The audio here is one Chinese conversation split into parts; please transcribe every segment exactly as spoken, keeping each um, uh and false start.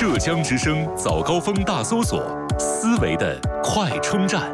浙江之声早高峰大搜索，思维的快充站。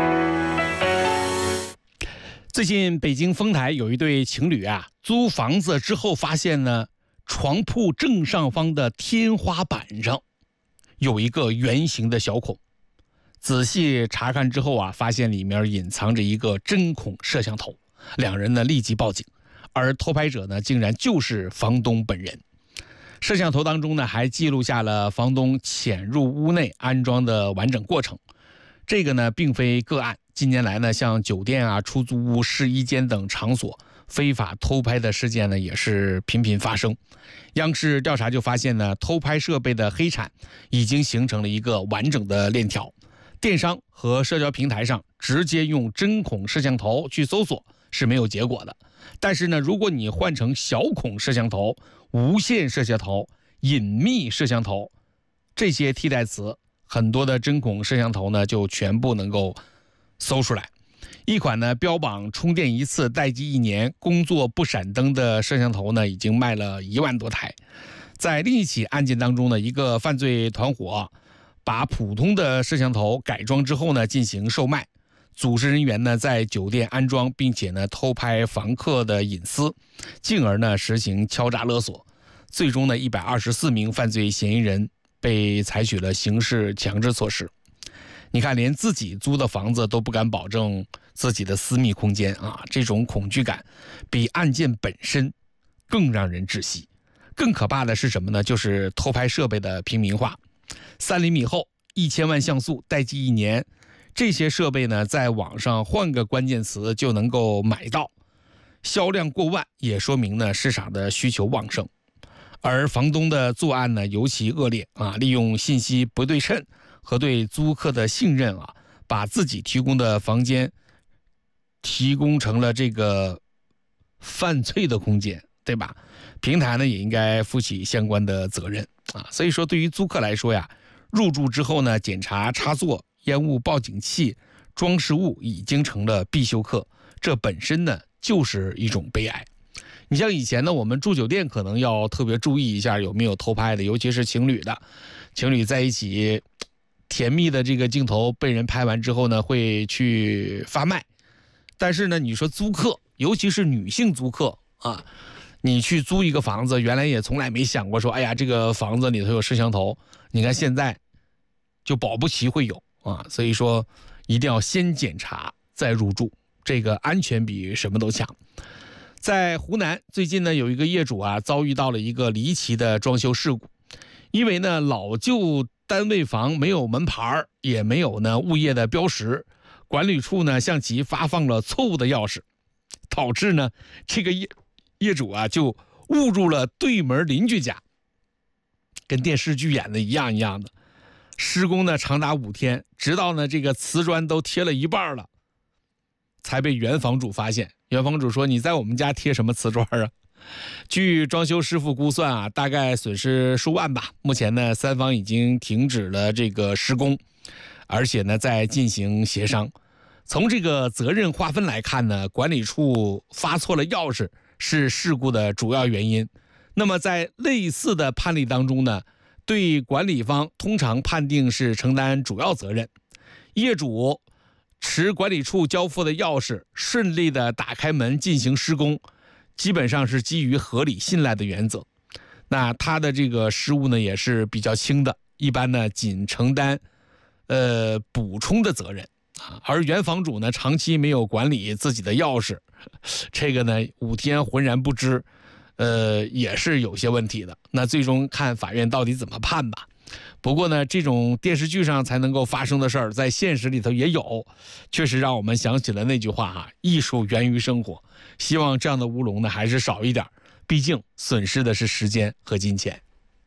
最近北京丰台有一对情侣啊，租房子之后发现呢，床铺正上方的天花板上有一个圆形的小孔。仔细查看之后啊，发现里面隐藏着一个针孔摄像头。两人呢立即报警，而偷拍者呢竟然就是房东本人。摄像头当中呢还记录下了房东潜入屋内安装的完整过程。这个呢并非个案，近年来呢像酒店啊、出租屋、试衣间等场所非法偷拍的事件呢也是频频发生。央视调查就发现呢，偷拍设备的黑产已经形成了一个完整的链条。电商和社交平台上直接用针孔摄像头去搜索是没有结果的，但是呢，如果你换成小孔摄像头、无线摄像头、隐秘摄像头这些替代词，很多的针孔摄像头呢就全部能够搜出来。一款呢标榜充电一次待机一年、工作不闪灯的摄像头呢，已经卖了一万多台。在另一起案件当中呢，一个犯罪团伙把普通的摄像头改装之后呢进行售卖。组织人员呢在酒店安装，并且呢偷拍房客的隐私，进而呢实行敲诈勒索。最终呢一百二十四名犯罪嫌疑人被采取了刑事强制措施。你看，连自己租的房子都不敢保证自己的私密空间啊，这种恐惧感比案件本身更让人窒息。更可怕的是什么呢？就是偷拍设备的平民化。三厘米厚，一千万像素，待机一年。这些设备呢，在网上换个关键词就能够买到，销量过万，也说明呢市场的需求旺盛。而房东的作案呢尤其恶劣啊，利用信息不对称和对租客的信任啊，把自己提供的房间提供成了这个犯罪的空间，对吧？平台呢也应该负起相关的责任啊。所以说，对于租客来说呀，入住之后呢，检查插座、烟雾报警器、装饰物已经成了必修课，这本身呢就是一种悲哀。你像以前呢，我们住酒店可能要特别注意一下有没有偷拍的，尤其是情侣的，情侣在一起甜蜜的这个镜头被人拍完之后呢，会去发卖。但是呢，你说租客，尤其是女性租客啊，你去租一个房子，原来也从来没想过说，哎呀，这个房子里头有摄像头，你看现在就保不齐会有啊。所以说，一定要先检查再入住，这个安全比什么都强。在湖南，最近呢有一个业主啊遭遇到了一个离奇的装修事故，因为呢老旧单位房没有门牌，也没有呢物业的标识，管理处呢向其发放了错误的钥匙，导致呢这个业业主啊就误入了对门邻居家，跟电视剧演的一样一样的。施工呢长达五天，直到呢这个瓷砖都贴了一半了，才被原房主发现。原房主说：“你在我们家贴什么瓷砖啊？”据装修师傅估算啊，大概损失数万吧。目前呢，三方已经停止了这个施工，而且呢在进行协商。从这个责任划分来看呢，管理处发错了钥匙是事故的主要原因。那么在类似的判例当中呢，对管理方通常判定是承担主要责任。业主持管理处交付的钥匙顺利的打开门进行施工，基本上是基于合理信赖的原则。那他的这个失误呢也是比较轻的，一般呢仅承担呃补充的责任啊。而原房主呢长期没有管理自己的钥匙，这个呢五天浑然不知，呃也是有些问题的。那最终看法院到底怎么判吧。不过呢，这种电视剧上才能够发生的事儿，在现实里头也有，确实让我们想起了那句话哈、啊：“艺术源于生活。”希望这样的乌龙呢还是少一点，毕竟损失的是时间和金钱。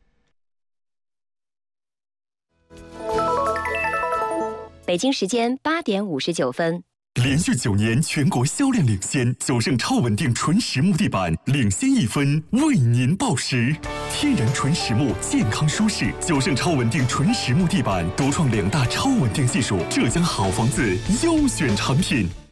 北京时间八点五十九分。 连续九年全国销量领先，九盛超稳定纯实木地板领先一分，为您报时。天然纯实木，健康舒适。九盛超稳定纯实木地板独创两大超稳定技术，浙江好房子优选产品。